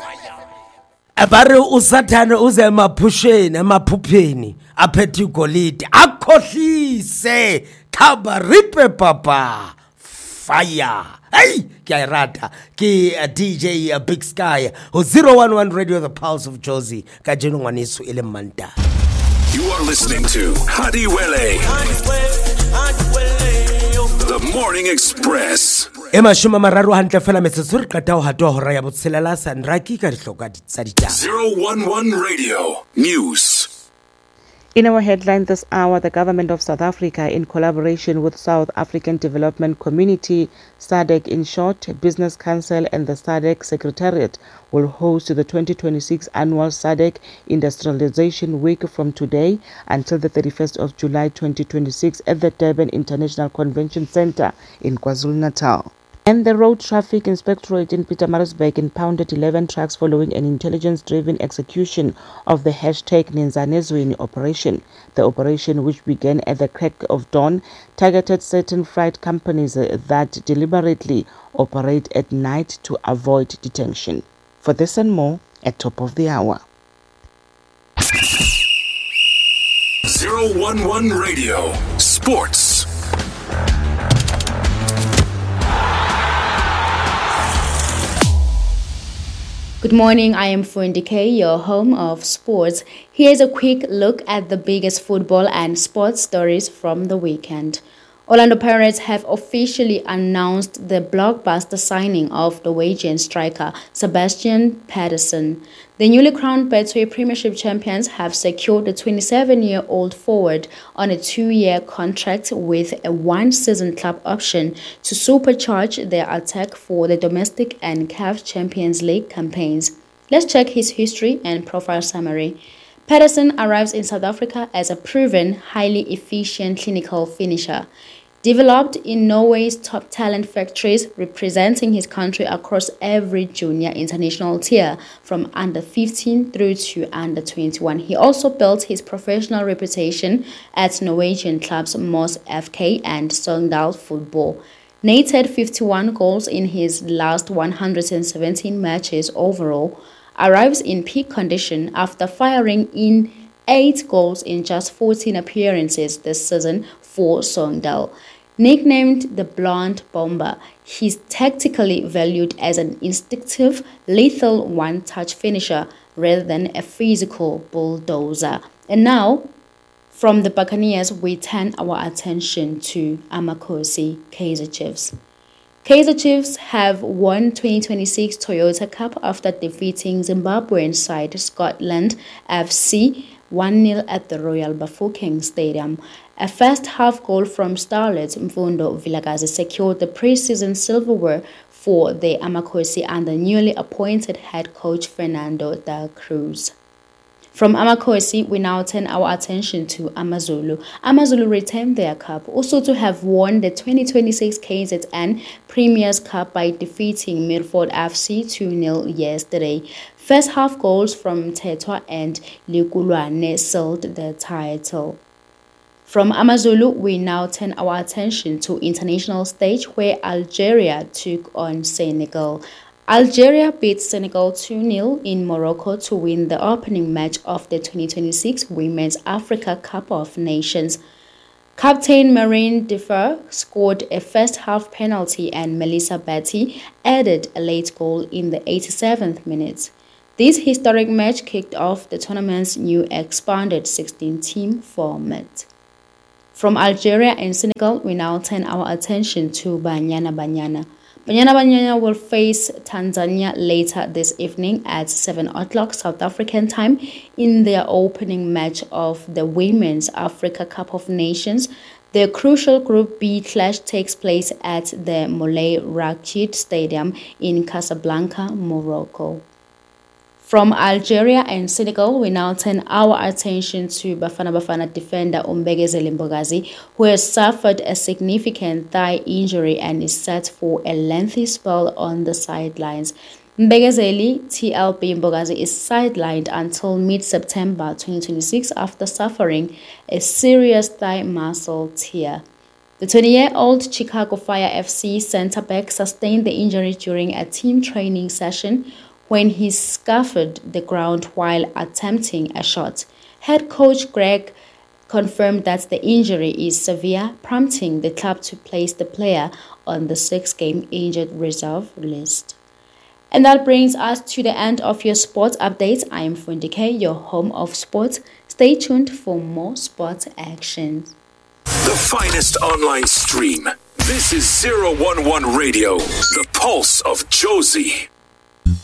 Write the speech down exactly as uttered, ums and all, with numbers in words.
Abare usathane uze emaphusheni emaphupheni aphethe igolide akhohlise khabaripe papa fire. Hey, kuyayirata ki uh, D J uh, Big Sky who zero one one Radio, the pulse of Jozi kajeno ngwanisu ile manta. You are listening to Hadi Wele, the Morning Express. Ema shuma mararu hantle fela metsetsuri qata ho hatwa hora ya botshelela sanraki ka dihloka tsa ditaba. zero one one Radio News. In our headline this hour, the government of South Africa, in collaboration with South African Development Community, SADC in short, Business Council and the SADC Secretariat, will host the twenty twenty-six annual SADC Industrialization Week from today until the thirty-first of July twenty twenty-six at the Durban International Convention Centre in KwaZulu-Natal. And the Road Traffic Inspectorate in Pietermaritzburg impounded eleven trucks following an intelligence-driven execution of the hashtag Nenzanezweni operation. The operation, which began at the crack of dawn, targeted certain freight companies that deliberately operate at night to avoid detention. For this and more, at top of the hour. zero one one Radio Sports. Good morning, I am Fuendike, your home of sports. Here's a quick look at the biggest football and sports stories from the weekend. Orlando Pirates have officially announced the blockbuster signing of Norwegian striker Sebastian Pedersen. The newly crowned Betway Premiership champions have secured the twenty-seven-year-old forward on a two-year contract with a one-season club option to supercharge their attack for the domestic and C A F Champions League campaigns. Let's check his history and profile summary. Pedersen arrives in South Africa as a proven, highly efficient clinical finisher. Developed in Norway's top talent factories, representing his country across every junior international tier from under fifteen through to under twenty-one. He also built his professional reputation at Norwegian clubs Moss F K and Sogndal Football. Netted fifty-one goals in his last one hundred seventeen matches overall. Arrives in peak condition after firing in eight goals in just fourteen appearances this season for Sogndal. Nicknamed the Blonde Bomber, he's tactically valued as an instinctive, lethal one-touch finisher rather than a physical bulldozer. And now, from the Buccaneers, we turn our attention to Amakhosi Kaizer Chiefs. Kaizer Chiefs have won twenty twenty-six Toyota Cup after defeating Zimbabwean side Scotland F C one nil at the Royal Bafokeng Stadium. A first-half goal from starlet Mfundo Vilakazi secured the pre-season silverware for the Amakhosi under newly appointed head coach Fernando da Cruz. From Amakhosi, we now turn our attention to Amazulu. Amazulu retained their cup, also to have won the twenty twenty-six K Z N Premiers Cup by defeating Milford F C two nil yesterday. First half goals from Tetwa and Likulwane sealed the title. From Amazulu, we now turn our attention to international stage where Algeria took on Senegal. Algeria beat Senegal two nil in Morocco to win the opening match of the twenty twenty-six Women's Africa Cup of Nations. Captain Marine Defer scored a first-half penalty and Melissa Batty added a late goal in the eighty-seventh minute. This historic match kicked off the tournament's new expanded sixteen-team format. From Algeria and Senegal, we now turn our attention to Banyana Banyana. Banyana Banyana will face Tanzania later this evening at seven o'clock South African time in their opening match of the Women's Africa Cup of Nations. The crucial Group B clash takes place at the Moulay Rachid Stadium in Casablanca, Morocco. From Algeria and Senegal, we now turn our attention to Bafana Bafana defender Umbegezeli Mbogazi, who has suffered a significant thigh injury and is set for a lengthy spell on the sidelines. Mbegezeli T L B Mbogazi is sidelined until mid-September twenty twenty-six after suffering a serious thigh muscle tear. The twenty-year-old Chicago Fire F C centre-back sustained the injury during a team training session when he scuffed the ground while attempting a shot. Head coach Greg confirmed that the injury is severe, prompting the club to place the player on the six-game injured reserve list. And that brings us to the end of your sports updates. I am Fundike, your home of sports. Stay tuned for more sports actions. The finest online stream. This is zero one one Radio, the pulse of Josie.